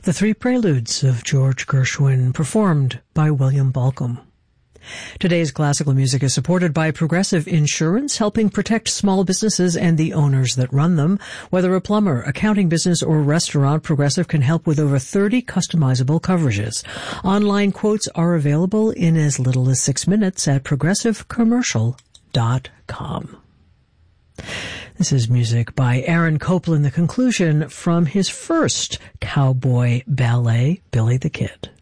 The Three Preludes of George Gershwin, performed by William Balcom. Today's classical music is supported by Progressive Insurance, helping protect small businesses and the owners that run them. Whether a plumber, accounting business, or restaurant, Progressive can help with over 30 customizable coverages. Online quotes are available in as little as 6 minutes at progressivecommercial.com. This is music by Aaron Copland, the conclusion from his first cowboy ballet, Billy the Kid.